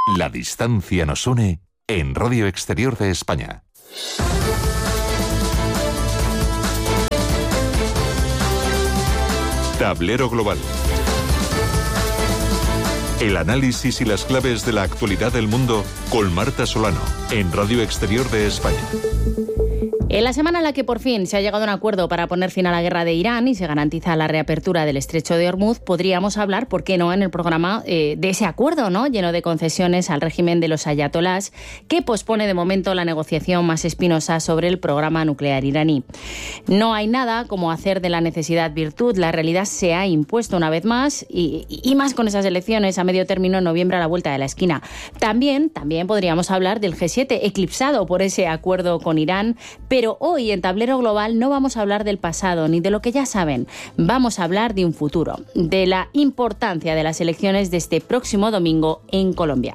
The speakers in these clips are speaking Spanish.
La distancia nos une en Radio Exterior de España. Tablero Global. El análisis y las claves de la actualidad del mundo con Marta Solano en Radio Exterior de España. En la semana en la que por fin se ha llegado a un acuerdo para poner fin a la guerra de Irán y se garantiza la reapertura del estrecho de Hormuz, podríamos hablar, ¿por qué no?, en el programa de ese acuerdo, ¿no?, lleno de concesiones al régimen de los ayatolás, que pospone de momento la negociación más espinosa sobre el programa nuclear iraní. No hay nada como hacer de la necesidad virtud. La realidad se ha impuesto una vez más y más con esas elecciones a medio término en noviembre a la vuelta de la esquina. También podríamos hablar del G7, eclipsado por ese acuerdo con Irán, pero hoy en Tablero Global no vamos a hablar del pasado ni de lo que ya saben. Vamos a hablar de un futuro, de la importancia de las elecciones de este próximo domingo en Colombia.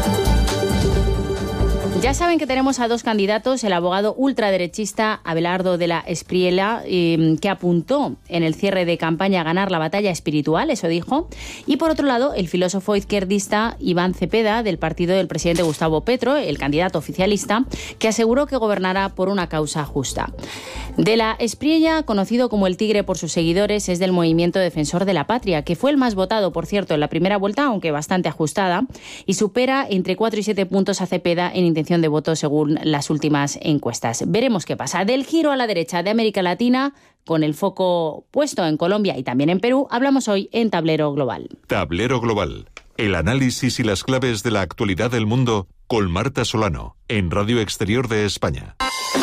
Ya saben que tenemos a dos candidatos, el abogado ultraderechista Abelardo de la Espriella, que apuntó en el cierre de campaña a ganar la batalla espiritual, eso dijo, y por otro lado el filósofo izquierdista Iván Cepeda, del partido del presidente Gustavo Petro, el candidato oficialista, que aseguró que gobernará por una causa justa. De la Espriella, conocido como el Tigre por sus seguidores, es del movimiento Defensor de la Patria, que fue el más votado, por cierto, en la primera vuelta, aunque bastante ajustada, y supera entre 4 y 7 puntos a Cepeda en intención de voto según las últimas encuestas. Veremos qué pasa. Del giro a la derecha de América Latina, con el foco puesto en Colombia y también en Perú, hablamos hoy en Tablero Global. Tablero Global. El análisis y las claves de la actualidad del mundo con Marta Solano en Radio Exterior de España.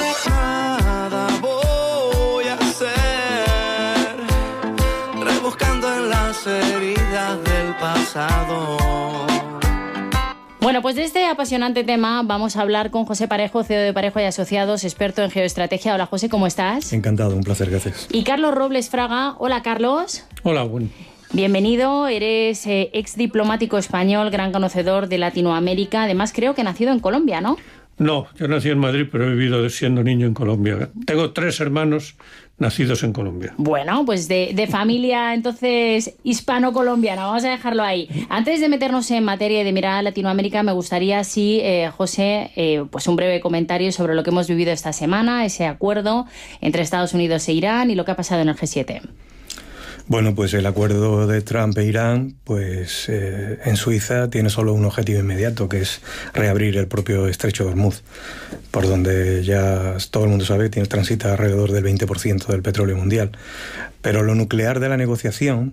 Nada voy a hacer, rebuscando en las heridas del pasado. Bueno, pues de este apasionante tema vamos a hablar con José Parejo, CEO de Parejo y Asociados, experto en geoestrategia. Hola, José, ¿cómo estás? Encantado, un placer, gracias. Y Carlos Robles Fraga. Hola, Carlos. Hola, bueno. Bienvenido, eres ex diplomático español, gran conocedor de Latinoamérica, además creo que nacido en Colombia, ¿no? No, yo nací en Madrid, pero he vivido siendo niño en Colombia. Tengo 3 hermanos nacidos en Colombia. Bueno, pues de familia entonces hispano-colombiana, vamos a dejarlo ahí. Antes de meternos en materia y de mirar a Latinoamérica, me gustaría, sí, José, pues un breve comentario sobre lo que hemos vivido esta semana, ese acuerdo entre Estados Unidos e Irán y lo que ha pasado en el G7. Bueno, pues el acuerdo de Trump e Irán, pues en Suiza tiene solo un objetivo inmediato, que es reabrir el propio estrecho de Hormuz, por donde ya todo el mundo sabe que transita alrededor del 20% del petróleo mundial. Pero lo nuclear de la negociación,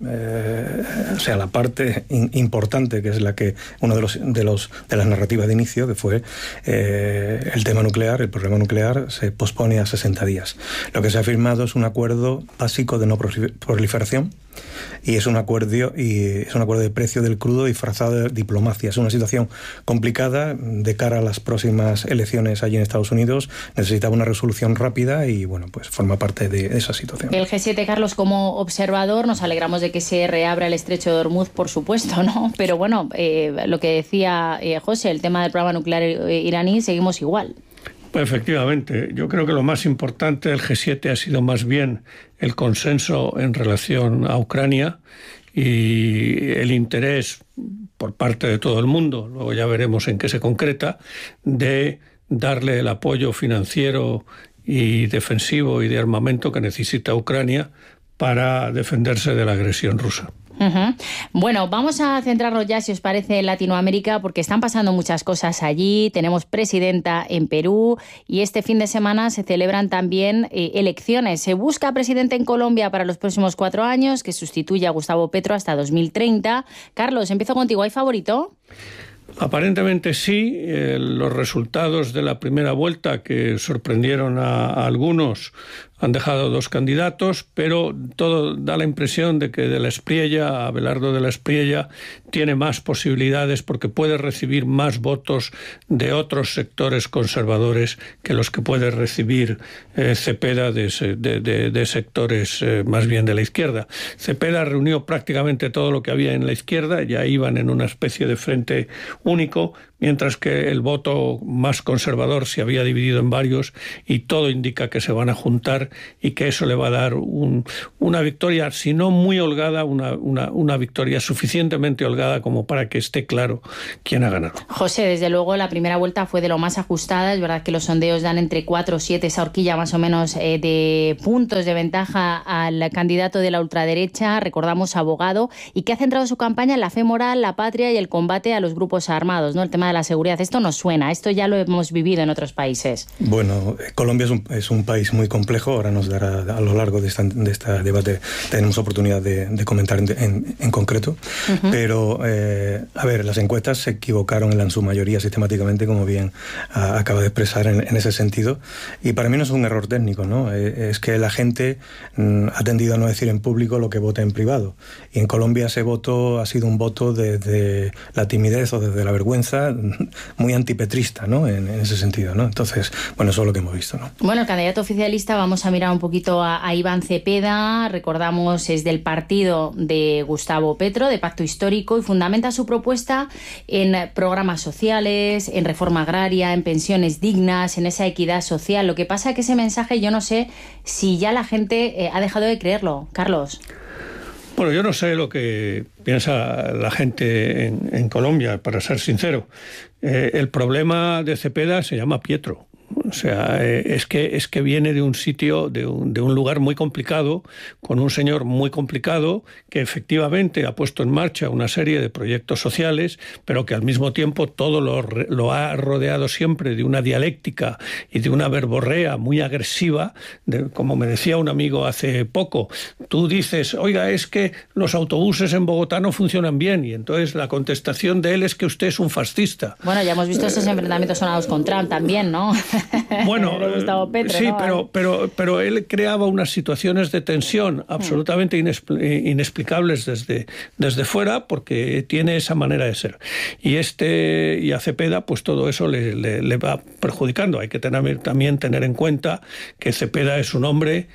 o sea, la parte importante, que es la que una de las narrativas de inicio, que fue el tema nuclear, el problema nuclear, se pospone a 60 días. Lo que se ha firmado es un acuerdo básico de no proliferación, y es un acuerdo de precio del crudo disfrazado de diplomacia. Es una situación complicada de cara a las próximas elecciones allí en Estados Unidos. Necesitaba una resolución rápida y bueno, pues forma parte de esa situación. El G7, Carlos, como observador, nos alegramos de que se reabra el estrecho de Hormuz, por supuesto, ¿no? Pero bueno, lo que decía José, el tema del programa nuclear iraní, seguimos igual. Efectivamente, yo creo que lo más importante del G7 ha sido más bien el consenso en relación a Ucrania y el interés por parte de todo el mundo, luego ya veremos en qué se concreta, de darle el apoyo financiero y defensivo y de armamento que necesita Ucrania para defenderse de la agresión rusa. Bueno, vamos a centrarnos ya, si os parece, en Latinoamérica, porque están pasando muchas cosas allí. Tenemos presidenta en Perú y este fin de semana se celebran también elecciones. Se busca presidente en Colombia para los próximos 4 años, que sustituya a Gustavo Petro hasta 2030. Carlos, empiezo contigo. ¿Hay favorito? Aparentemente sí. Los resultados de la primera vuelta, que sorprendieron a algunos, han dejado 2 candidatos, pero todo da la impresión de que de la Espriella, Abelardo de la Espriella, tiene más posibilidades porque puede recibir más votos de otros sectores conservadores que los que puede recibir Cepeda de sectores más bien de la izquierda. Cepeda reunió prácticamente todo lo que había en la izquierda, ya iban en una especie de frente único, mientras que el voto más conservador se había dividido en varios y todo indica que se van a juntar y que eso le va a dar una victoria, si no muy holgada, una victoria suficientemente holgada como para que esté claro quién ha ganado. José, desde luego la primera vuelta fue de lo más ajustada. Es verdad que los sondeos dan entre 4 o 7, esa horquilla más o menos de puntos de ventaja al candidato de la ultraderecha, recordamos abogado, y que ha centrado su campaña en la fe moral, la patria y el combate a los grupos armados, ¿no? El tema de la seguridad. Esto nos suena, esto ya lo hemos vivido en otros países. Bueno, Colombia es un país muy complejo, ahora nos dará a lo largo de este debate, tenemos oportunidad de comentar en concreto, pero a ver, las encuestas se equivocaron en su mayoría sistemáticamente, como bien acaba de expresar en ese sentido, y para mí no es un error técnico, ¿no? Es que la gente ha tendido a no decir en público lo que vota en privado, y en Colombia ese voto ha sido un voto desde la timidez o desde la vergüenza, muy antipetrista, ¿no? En ese sentido, ¿no? Entonces, bueno, eso es lo que hemos visto, ¿no? Bueno, el candidato oficialista, vamos a mirar un poquito a Iván Cepeda, recordamos, es del partido de Gustavo Petro, de Pacto Histórico, y fundamenta su propuesta en programas sociales, en reforma agraria, en pensiones dignas, en esa equidad social. Lo que pasa es que ese mensaje, yo no sé si ya la gente ha dejado de creerlo. Carlos. Bueno, yo no sé lo que piensa la gente en Colombia, para ser sincero. El problema de Cepeda se llama Pietro. O sea, es que viene de un sitio, de un lugar muy complicado, con un señor muy complicado, que efectivamente ha puesto en marcha una serie de proyectos sociales, pero que al mismo tiempo todo lo ha rodeado siempre de una dialéctica y de una verborrea muy agresiva. Como me decía un amigo hace poco, tú dices, oiga, es que los autobuses en Bogotá no funcionan bien, y entonces la contestación de él es que usted es un fascista. Bueno, ya hemos visto esos enfrentamientos sonados con Trump también, ¿no? Bueno, Petro, sí, ¿no? pero él creaba unas situaciones de tensión absolutamente inexplicables desde fuera, porque tiene esa manera de ser. Y a Cepeda, pues todo eso le va perjudicando. Hay que también tener en cuenta que Cepeda es un hombre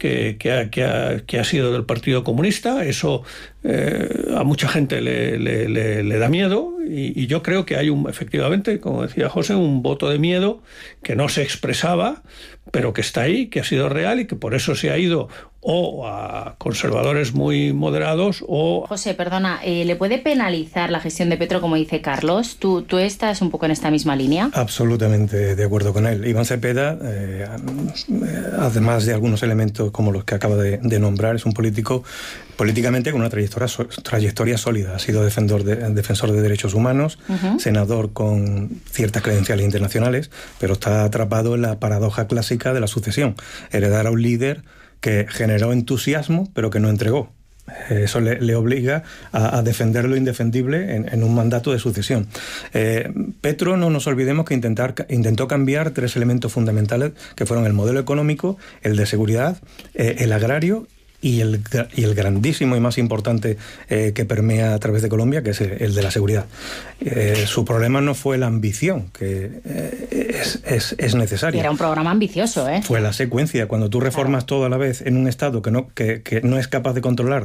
que ha sido del Partido Comunista. Eso a mucha gente le da miedo, y yo creo que hay efectivamente, como decía José, un voto de miedo que no se expresaba, pero que está ahí, que ha sido real, y que por eso se ha ido o a conservadores muy moderados o... José, perdona, ¿le puede penalizar la gestión de Petro, como dice Carlos? ¿Tú estás un poco en esta misma línea? Absolutamente de acuerdo con él. Iván Cepeda, además de algunos elementos como los que acaba de nombrar, es un político políticamente con una trayectoria sólida. Ha sido defensor de derechos humanos, senador con ciertas credenciales internacionales, pero está atrapado en la paradoja clásica de la sucesión. Heredar a un líder que generó entusiasmo, pero que no entregó. Eso le obliga a defender lo indefendible en un mandato de sucesión. Petro, no nos olvidemos que intentó cambiar 3 elementos fundamentales, que fueron el modelo económico, el de seguridad, el agrario y el grandísimo y más importante que permea a través de Colombia, que es el de la seguridad. Su problema no fue la ambición, que es necesaria. Era un programa ambicioso, ¿eh? Fue la secuencia. Cuando tú reformas todo a la vez en un Estado que no es capaz de controlar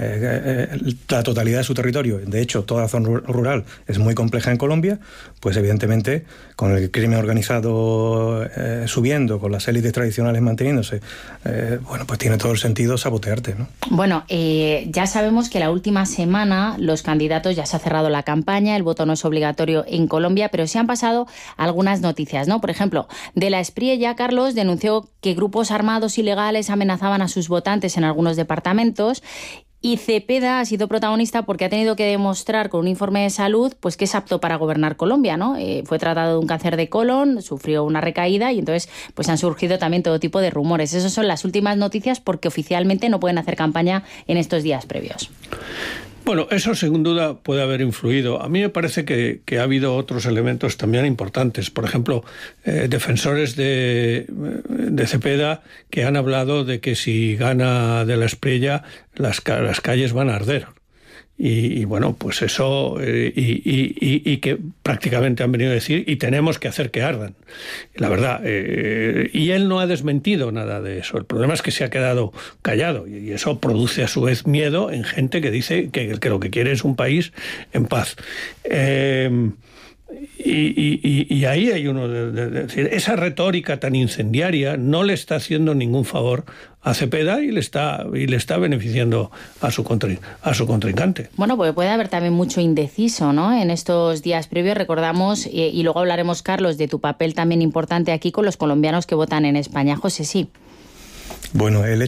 la totalidad de su territorio, de hecho toda la zona rural es muy compleja en Colombia, pues evidentemente con el crimen organizado subiendo, con las élites tradicionales manteniéndose, bueno, pues tiene todo el sentido sabotearte, ¿no? Bueno, ya sabemos que la última semana los candidatos, ya se ha cerrado la campaña, el voto no es obligatorio en Colombia, pero sí han pasado algunas noticias, ¿no? Por ejemplo, de la Espriella, Carlos denunció que grupos armados ilegales amenazaban a sus votantes en algunos departamentos. Y Cepeda ha sido protagonista porque ha tenido que demostrar con un informe de salud pues que es apto para gobernar Colombia, ¿no? Fue tratado de un cáncer de colon, sufrió una recaída y entonces pues han surgido también todo tipo de rumores. Esas son las últimas noticias porque oficialmente no pueden hacer campaña en estos días previos. Bueno, eso sin duda puede haber influido. A mí me parece que ha habido otros elementos también importantes. Por ejemplo, defensores de Cepeda que han hablado de que si gana de la Espriella las calles van a arder. Y bueno, pues eso, y que prácticamente han venido a decir, y tenemos que hacer que ardan. La verdad, y él no ha desmentido nada de eso. El problema es que se ha quedado callado, y eso produce a su vez miedo en gente que dice que lo que quiere es un país en paz. Y ahí hay uno de decir, esa retórica tan incendiaria no le está haciendo ningún favor a Cepeda y le está beneficiando a su contrincante. Bueno, pues puede haber también mucho indeciso, ¿no? En estos días previos recordamos, y luego hablaremos, Carlos, de tu papel también importante aquí con los colombianos que votan en España. José, sí. Bueno, el